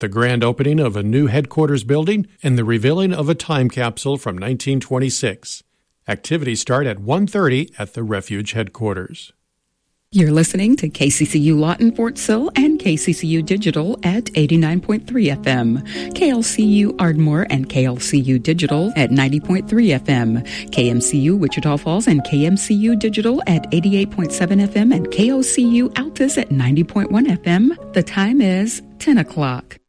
the grand opening of a new headquarters building, and the revealing of a time capsule from 1926. Activities start at 1:30 at the Refuge headquarters. You're listening to KCCU Lawton Fort Sill and KCCU Digital at 89.3 FM, KLCU Ardmore and KLCU Digital at 90.3 FM, KMCU Wichita Falls and KMCU Digital at 88.7 FM, and KOCU Altus at 90.1 FM. The time is 10 o'clock.